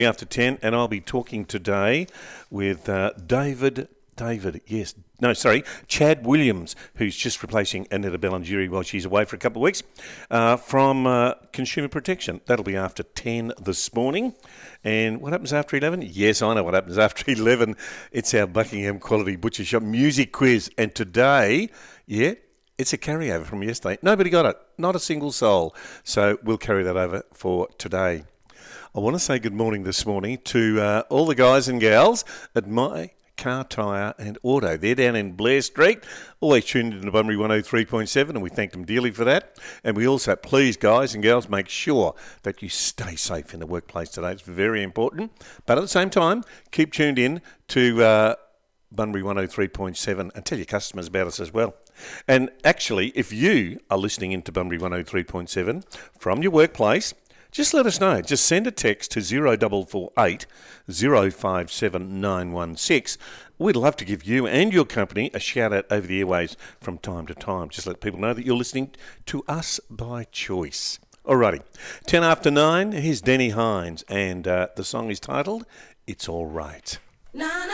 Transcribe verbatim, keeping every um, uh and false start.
After ten, and I'll be talking today with uh, David, David, yes, no, sorry, Chad Williams, who's just replacing Annetta Bellangiri while she's away for a couple of weeks, uh, from uh, Consumer Protection. That'll be after ten this morning. And what happens after eleven? Yes, I know what happens after eleven. It's our Buckingham Quality Butcher Shop music quiz. And today, yeah, it's a carryover from yesterday. Nobody got it, not a single soul. So we'll carry that over for today. I want to say good morning this morning to uh, all the guys and gals at My Car Tyre and Auto. They're down in Blair Street, always tuned into Bunbury one oh three point seven, and we thank them dearly for that. And we also, please, guys and gals, make sure that you stay safe in the workplace today. It's very important. But at the same time, keep tuned in to uh, Bunbury one oh three point seven and tell your customers about us as well. And actually, if you are listening into Bunbury one oh three point seven from your workplace, just let us know. Just send a text to zero four four eight, zero five seven nine one six. We'd love to give you and your company a shout out over the airwaves from time to time. Just let people know that you're listening to us by choice. Alrighty, ten after nine, here's Denny Hines, and uh, the song is titled It's All Right.